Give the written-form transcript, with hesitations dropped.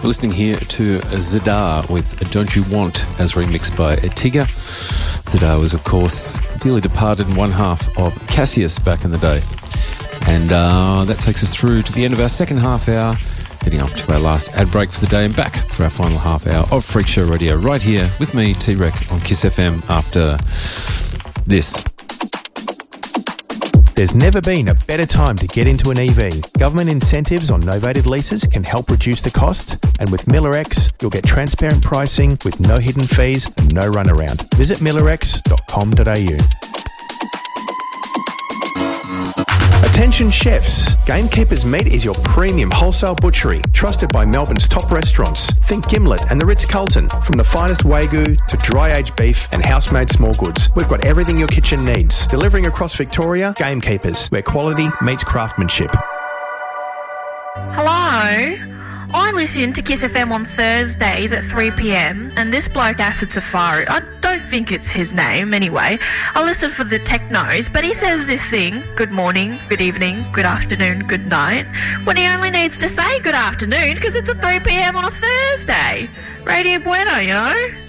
We're listening here to Zadar with Don't You Want as remixed by Tigger. Zadar was, of course, dearly departed and one half of Cassius back in the day. And that takes us through to the end of our second half hour, heading up to our last ad break for the day and back for our final half hour of Freak Show Radio right here with me, T-Rec, on Kiss FM after this. There's never been a better time to get into an EV. Government incentives on novated leases can help reduce the cost, and with MillerX, you'll get transparent pricing with no hidden fees and no runaround. Visit millerx.com.au. Attention chefs, Gamekeeper's Meat is your premium wholesale butchery, trusted by Melbourne's top restaurants. Think Gimlet and the Ritz-Carlton. From the finest Wagyu to dry-aged beef and house-made small goods, we've got everything your kitchen needs. Delivering across Victoria, Gamekeepers, where quality meets craftsmanship. Hello? I listen to Kiss FM on Thursdays at 3 p.m, and this bloke, Acid Safari, I don't think it's his name anyway. I listen for the technos, but he says this thing, good morning, good evening, good afternoon, good night, when he only needs to say good afternoon because it's at 3 p.m on a Thursday. Radio Bueno, you know?